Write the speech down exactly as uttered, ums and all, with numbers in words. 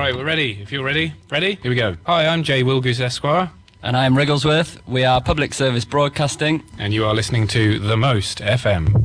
Right, we're ready. If you're ready, ready? Here we go. Hi, I'm Jay Wilgoose Esquire. And I'm Wrigglesworth. We are Public Service Broadcasting. And you are listening to The Most F M.